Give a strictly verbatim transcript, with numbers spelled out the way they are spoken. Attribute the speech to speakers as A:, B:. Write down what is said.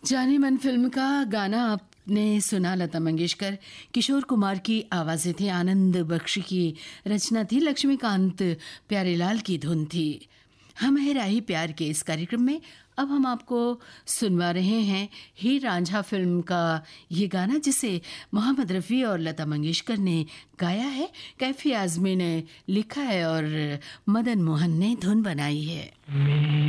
A: जाने मन फिल्म का गाना आपने सुना। लता मंगेशकर, किशोर कुमार की आवाज़ें थी, आनंद बख्शी की रचना थी, लक्ष्मीकांत प्यारेलाल की धुन थी। हम है राही प्यार के इस कार्यक्रम में अब हम आपको सुनवा रहे हैं हीर रांझा फिल्म का ये गाना, जिसे मोहम्मद रफ़ी और लता मंगेशकर ने गाया है, कैफी आज़मी ने लिखा है और मदन मोहन ने धुन बनाई है।